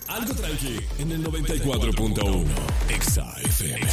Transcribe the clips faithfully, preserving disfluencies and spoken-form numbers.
Algo tranqui en el noventa y cuatro punto uno. Exa F M.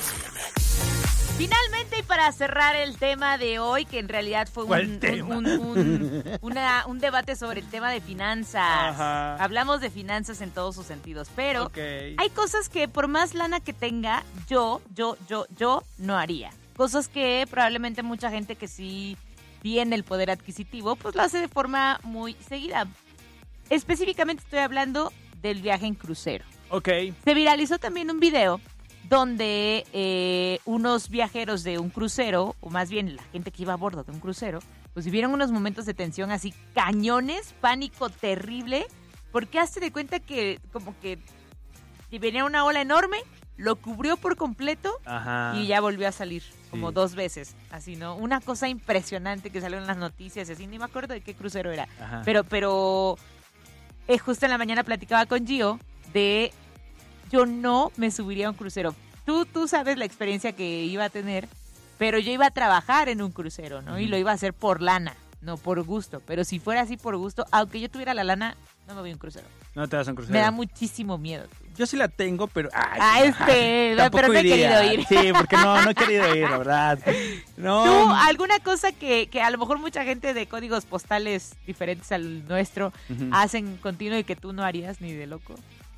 Finalmente, y para cerrar el tema de hoy, que en realidad fue un, un, un, un, una, un debate sobre el tema de finanzas. Ajá. Hablamos de finanzas en todos sus sentidos, pero Okay. hay cosas que por más lana que tenga, yo, yo, yo, yo no haría. Cosas que probablemente mucha gente que sí tiene el poder adquisitivo, pues lo hace de forma muy seguida. Específicamente estoy hablando del viaje en crucero. Ok. Se viralizó también un video donde eh, unos viajeros de un crucero, o más bien la gente que iba a bordo de un crucero, pues vivieron unos momentos de tensión así, cañones, pánico terrible, porque hazte de cuenta que como que venía una ola enorme, lo cubrió por completo Ajá. y ya volvió a salir como Sí. dos veces, así, ¿no? Una cosa impresionante que salió en las noticias y así, ni me acuerdo de qué crucero era, Ajá. pero, pero eh, justo en la mañana platicaba con Gio de yo no me subiría a un crucero. Tú, tú sabes la experiencia que iba a tener, pero yo iba a trabajar en un crucero, ¿no? Y lo iba a hacer por lana, no por gusto. Pero si fuera así por gusto, aunque yo tuviera la lana, no me voy a un crucero. No te vas a un crucero. Me da muchísimo miedo. Tú. Yo sí la tengo, pero... Ay, Ah, sí, este, tampoco pero no he iría. querido ir. Sí, porque no, no he querido ir, la verdad. No. ¿Tú, alguna cosa que, que a lo mejor mucha gente de códigos postales diferentes al nuestro Ujú. hacen continuo y que tú no harías ni de loco?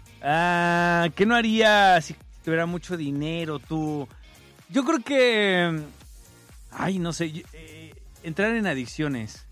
Ah, ¿qué no haría si tuviera mucho dinero tú? Yo creo que... Ay, no sé. yo- eh, entrar en adicciones.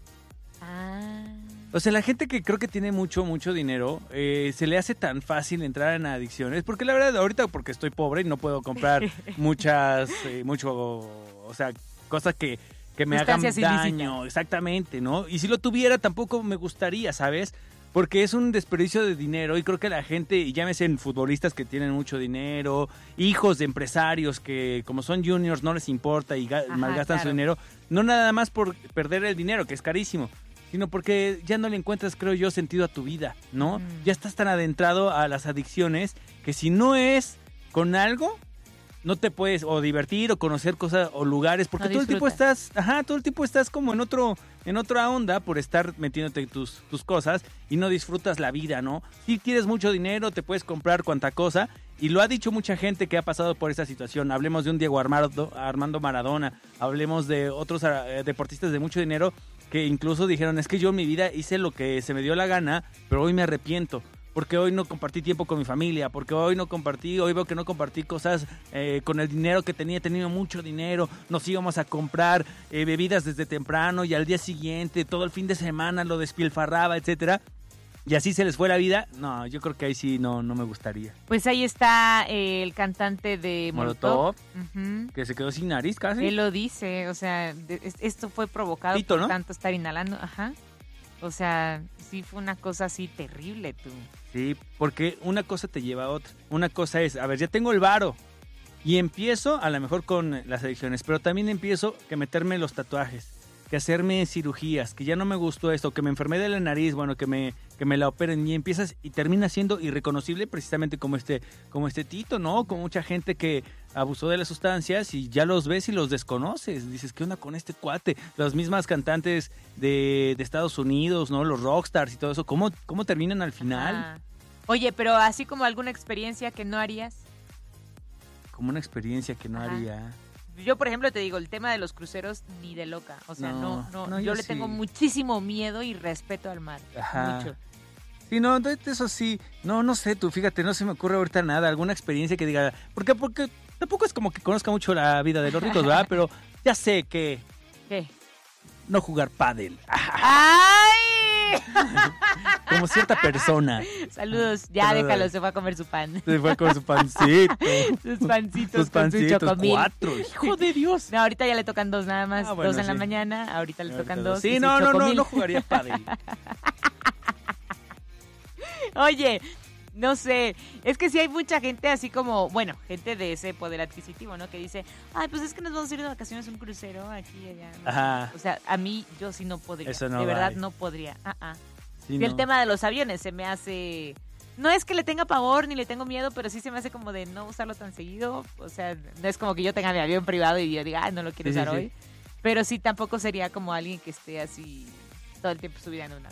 Ah. O sea, la gente que creo que tiene mucho, mucho dinero, eh, se le hace tan fácil entrar en adicciones. Porque la verdad, ahorita porque estoy pobre y no puedo comprar muchas, eh, mucho, o sea, cosas que, que me hagan Sustancias ilícitas. daño. Exactamente, ¿no? Y si lo tuviera tampoco me gustaría, ¿sabes? Porque es un desperdicio de dinero y creo que la gente, y llámese en futbolistas que tienen mucho dinero, hijos de empresarios que como son juniors no les importa y ga- Ajá, malgastan claro. su dinero, no nada más por perder el dinero, que es carísimo, sino porque ya no le encuentras, creo yo, sentido a tu vida, ¿no? Mm. Ya estás tan adentrado a las adicciones que si no es con algo, no te puedes o divertir o conocer cosas o lugares, porque No todo el tiempo disfrutas. estás, ajá, todo el tiempo estás como en otro, en otra onda por estar metiéndote tus, tus cosas y no disfrutas la vida, ¿no? Si tienes mucho dinero, te puedes comprar cuanta cosa, y lo ha dicho mucha gente que ha pasado por esa situación. Hablemos de un Diego Armando, Armando Maradona, hablemos de otros eh, deportistas de mucho dinero que incluso dijeron, es que yo en mi vida hice lo que se me dio la gana, pero hoy me arrepiento. Porque hoy no compartí tiempo con mi familia, porque hoy no compartí, hoy veo que no compartí cosas eh, con el dinero que tenía, he tenido mucho dinero, nos íbamos a comprar eh, bebidas desde temprano y al día siguiente, todo el fin de semana lo despilfarraba, etcétera. Y así se les fue la vida. No, yo creo que ahí sí no, no me gustaría. Pues ahí está eh, el cantante de Molotov. Molotov, Ujú. que se quedó sin nariz casi. Él lo dice, o sea, de- es- esto fue provocado Tito, por ¿no? tanto estar inhalando, ajá. O sea, sí fue una cosa así terrible, tú. Sí, porque una cosa te lleva a otra. Una cosa es, a ver, ya tengo el varo y empiezo a lo mejor con las adicciones, pero también empiezo que meterme los tatuajes, que hacerme cirugías, que ya no me gustó esto, que me enfermé de la nariz, bueno, que me que me la operen y empiezas y termina siendo irreconocible precisamente como este como este Tito, ¿no? Como mucha gente que abusó de las sustancias y ya los ves y los desconoces. Dices, ¿qué onda con este cuate? Las mismas cantantes de, de Estados Unidos, ¿no? Los rockstars y todo eso, ¿cómo, cómo terminan al final? Ah. Oye, pero así como alguna experiencia que no harías. Como una experiencia que no Ajá. haría. Yo, por ejemplo, te digo, el tema de los cruceros, ni de loca. O sea, no, No, no, no, yo, yo le sí. tengo muchísimo miedo y respeto al mar. Ajá. Mucho. Sí, no, de- de eso sí. No, no sé, tú fíjate, no se me ocurre ahorita nada, alguna experiencia que diga. Porque, porque tampoco es como que conozca mucho la vida de los ricos, ¿verdad? Pero ya sé que ¿Qué? no jugar pádel. ¡Ay! Como cierta persona. Saludos, ya Saludos. déjalo, se fue a comer su pan. Se fue con su pancito. Sus pancitos Sus con su pancitos, chocomil. cuatro. Hijo de Dios. No, ahorita ya le tocan dos nada más, Ah, bueno, dos en la sí. mañana, ahorita le tocan dos. y Sí, su no, no, no, chocomil. no jugaría pádel. Oye, no sé, es que sí hay mucha gente así como, bueno, gente de ese poder adquisitivo, ¿no? Que dice, ay, pues es que nos vamos a ir de vacaciones a un crucero aquí y allá. ¿no? Ajá. O sea, a mí yo sí no podría, Eso no de verdad vale. no podría. Ah, ah. Sí, Y no. el tema de los aviones se me hace... No es que le tenga pavor ni le tengo miedo, pero sí se me hace como de no usarlo tan seguido. O sea, no es como que yo tenga mi avión privado y yo diga, ah, no lo quiero Sí, sí, usar sí. hoy. Pero sí tampoco sería como alguien que esté así todo el tiempo subida en un avión.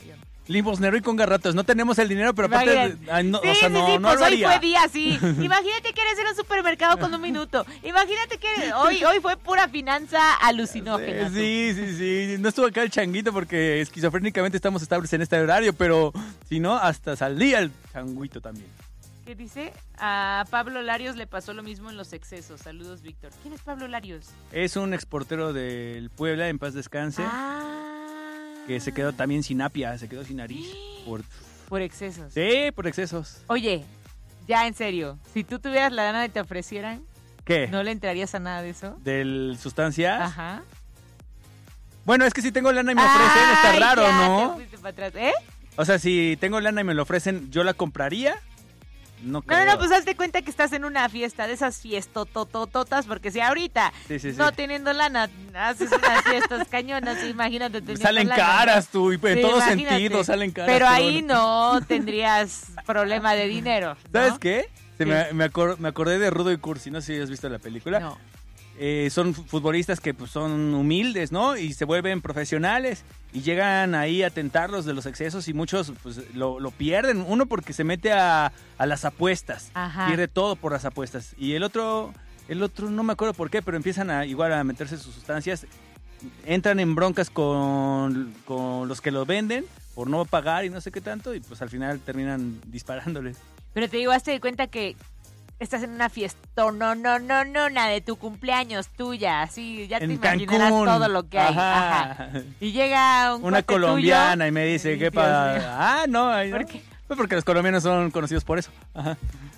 Limosnero y con garratos. No tenemos el dinero, pero aparte... Imagínate. Ay, no, Sí, o sea, sí, no, sí, no pues lo hoy haría. fue día, sí. Imagínate que eres en un supermercado con un minuto. Imagínate que hoy, hoy fue pura finanza alucinógena. tú. Sí, sí, sí. No estuvo acá el changuito porque esquizofrénicamente estamos estables en este horario, pero si no, hasta salía el changuito también. ¿Qué dice? A Pablo Larios le pasó lo mismo en los excesos. Saludos, Víctor. ¿Quién es Pablo Larios? Es un exportero del Puebla, en paz descanse, Ah. que se quedó también sin apia, se quedó sin nariz. Por... Por excesos. Sí, por excesos. Oye, ya en serio, si tú tuvieras la lana y te ofrecieran, ¿Qué? ¿no le entrarías a nada de eso? ¿Del sustancias? Ajá. Bueno, es que si tengo lana y me ofrecen, está Ay, raro, ya, ¿no? te fuiste para atrás. ¿Eh? O sea, si tengo lana y me lo ofrecen, ¿yo la compraría? No creo. No, no, no, pues hazte cuenta que estás en una fiesta, de esas fiestototototas, porque si ahorita, Sí, sí, sí. no teniendo lana, haces unas fiestas cañonas, imagínate teniendo Salen lana, caras ¿no? tú, y en Sí, todos imagínate. sentidos salen caras. Pero tú, ahí ¿no? no tendrías problema de dinero, ¿no? ¿Sabes qué? Se ¿Qué? me, me, acor- me acordé de Rudo y Cursi, no sé si has visto la película. No. Eh, son futbolistas que pues, son humildes, ¿no? Y se vuelven profesionales y llegan ahí a tentarlos de los excesos y muchos pues lo, lo pierden. Uno porque se mete a, a las apuestas, Ajá. pierde todo por las apuestas. Y el otro, el otro no me acuerdo por qué, pero empiezan a igual a meterse sus sustancias, entran en broncas con, con los que lo venden por no pagar y no sé qué tanto y pues al final terminan disparándoles. Pero te digo, hazte de cuenta que estás en una fiesta, no, no, no, no, na de tu cumpleaños tuya, así, ya te En imaginarás Cancún. todo lo que hay. Ajá. Ajá. Y llega un Una cuate colombiana tuyo, y me dice, Ay, ¿qué Dios pasa? mío. Ah, no. ay, ¿Por no. qué? Pues porque los colombianos son conocidos por eso. Ajá.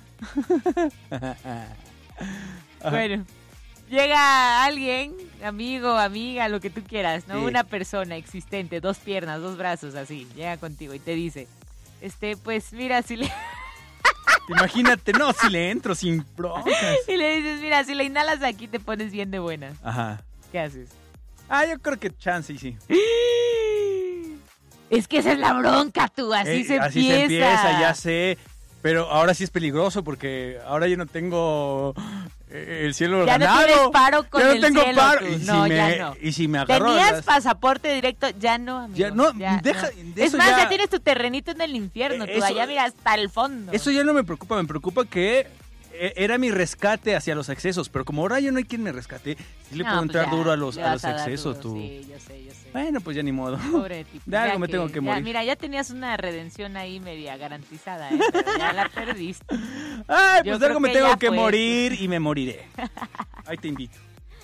Bueno, llega alguien, amigo, amiga, lo que tú quieras, ¿no? Sí. Una persona existente, dos piernas, dos brazos, así, llega contigo y te dice, este, pues mira, si le... Imagínate, no, si le entro sin broncas. y le dices, mira, si le inhalas aquí te pones bien de buenas. Ajá. ¿Qué haces? Ah, yo creo que chance y sí. Es que esa es la bronca, tú, así Eh, se empieza. Así se empieza, ya sé. Pero ahora sí es peligroso porque ahora yo no tengo eh, el cielo Ya ganado. no tienes paro con ya no el tengo cielo, paro. tú. Y si No, me, ya no. Y si me agarro Tenías las- pasaporte directo, ya no, amigo. Ya no, ya deja- no. de Es eso más, ya... ya- tienes tu terrenito en el infierno, Eh, tú, eso- allá mira hasta el fondo. Eso ya no me preocupa, me preocupa que eh, era mi rescate hacia los excesos, pero como ahora ya no hay quien me rescate, sí le No, puedo pues entrar ya, duro a los, le a vas los dar excesos, duro, tú. Sí, yo sé, yo sé. Bueno, pues ya ni modo. Pobre tipo. De algo ya me tengo que ya, morir. Mira, ya tenías una redención ahí media garantizada, ¿eh? Pero ya la perdiste. Ay, Yo pues de algo creo me que tengo ya que fue. morir y me moriré. Ahí te invito.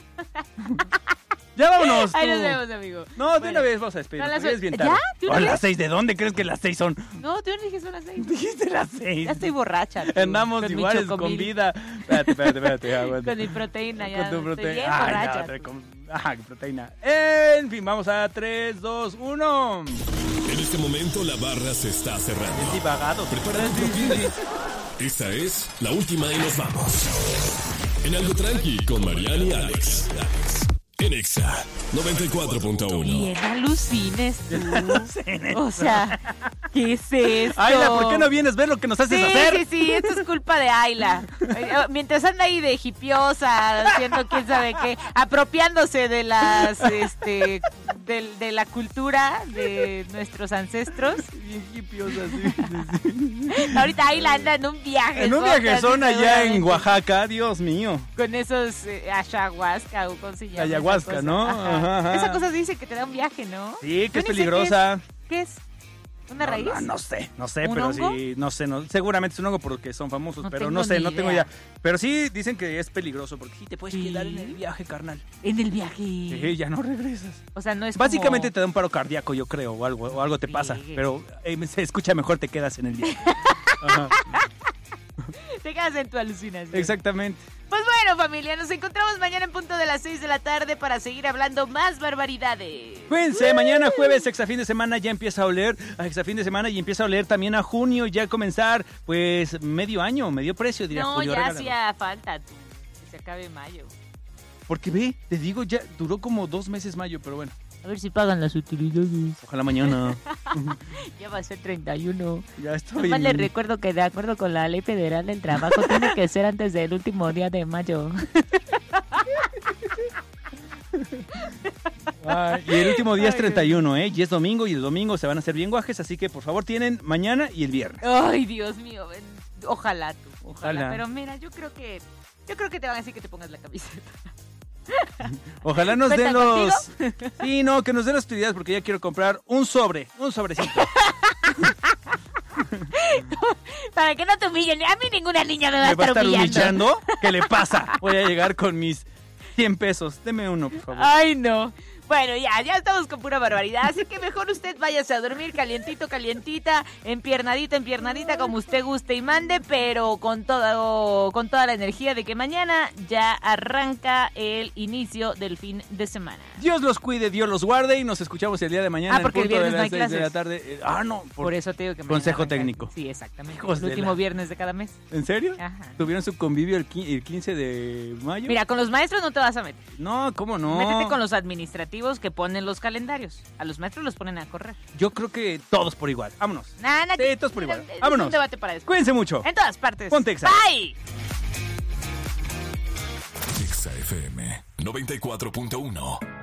Ya vámonos. Ahí tú. nos vemos, amigo. No, de Bueno. una vez vamos a despedir. No, las porque ya es bien ocho- tarde. ¿Ya? ¿De una Oh, vez? las seis, ¿de dónde crees que las seis son? No, tú no dije son las seis. Dijiste las seis. Ya estoy borracha. tú, Andamos con mi iguales con chocomil, vida. Espérate, espérate, espérate. aguanta. Con mi proteína, ya. Con tu Estoy proteína. bien Ah, borracha. ya, otra tú. con- Ajá, proteína. En fin, vamos a tres, dos, uno. En este momento la barra se está cerrando. Divagado. Prepara tu propina. Esta es la última y nos vamos. En Algo Tranqui con Mariana y Alex. En Exa noventa y cuatro punto uno. Bien alucines tú. O sea, ¿qué es esto? Ayla, ¿por qué no vienes a ver lo que nos haces Sí, hacer? sí, sí, esto es culpa de Ayla. Eh, Mientras anda ahí de hipiosa, haciendo quién sabe qué, apropiándose de las, este, de, de la cultura de nuestros ancestros. Bien hipiosa, sí, sí, sí. Ahorita Ayla anda en un viaje. En un viajezón allá en Oaxaca, Dios mío. Con esos eh, ayahuasca o cómo se llama. esa Ayahuasca, cosa? ¿no? Ajá. Ajá, ajá. Esa cosa dice que te da un viaje, ¿no? Sí, que Yo es ni sé peligrosa. ¿Qué es? ¿Una No, raíz? No, no sé, no sé, ¿Un pero hongo? sí, no sé, no, seguramente es un hongo porque son famosos, No pero tengo no sé, ni no tengo idea. idea. Pero sí dicen que es peligroso porque sí te puedes Sí. quedar en el viaje, carnal. En el viaje. Sí, ya no regresas. O sea, no es Básicamente como... te da un paro cardíaco, yo creo, o algo, o algo te pasa, Sí. pero eh, se escucha mejor, te quedas en el viaje. Ajá, Te quedas en tu alucinación. exactamente. Pues bueno, familia, nos encontramos mañana en punto de las seis de la tarde para seguir hablando más barbaridades. Cuídense, mañana jueves, exa fin de semana, ya empieza a oler a exa fin de semana y empieza a oler también a junio, ya comenzar, pues, medio año, medio precio, diría No, Julio ya Regalado. hacía falta tú, que se acabe mayo. Porque ve, te digo, ya duró como dos meses mayo, pero bueno, A ver si pagan las utilidades. ojalá mañana. Ya va a ser treinta y uno. Ya estoy. Nomás les recuerdo que de acuerdo con la Ley Federal del Trabajo tiene que ser antes del último día de mayo. Ay, y el último día es Ay, treinta y uno, ¿eh? Y es domingo, y el domingo se van a hacer bien guajes, así que por favor tienen mañana y el viernes. Ay, Dios mío. ven, Ojalá tú. Ojalá. Ojalá. Pero mira, yo creo que yo creo que te van a decir que te pongas la camiseta. Ojalá nos den ¿Cuentan los... Sí, no, que nos den las utilidades porque ya quiero comprar un sobre, un sobrecito. Para que no te humillen. A mí ninguna niña me va a ¿Me va a estar estar humillando. humillando? ¿Qué le pasa? Voy a llegar con mis cien pesos. Deme uno, por favor. Ay, no. Bueno, ya, ya estamos con pura barbaridad, así que mejor usted váyase a dormir calientito, calientita, empiernadita, empiernadita, como usted guste y mande, pero con todo, con toda la energía de que mañana ya arranca el inicio del fin de semana. Dios los cuide, Dios los guarde y nos escuchamos el día de mañana. Ah, porque en el punto de viernes no las hay seis de la clases. tarde. Eh, Ah, no. Por, Por... eso te digo que mañana Consejo arranca. técnico. Sí, exactamente. Hijos el de último la- viernes de cada mes. ¿En serio? Ajá. ¿Tuvieron su convivio el, qui- el quince de mayo? Mira, con los maestros no te vas a meter. No, ¿cómo no? Métete con los administrativos que ponen los calendarios. A los maestros los ponen a correr. Yo creo que todos por igual. Vámonos. Nah, nah, Sí, todos por mira, igual. es Vámonos. un debate para después. Cuídense mucho. En todas partes. Ponte Exa. Bye. Exa F M noventa y cuatro punto uno.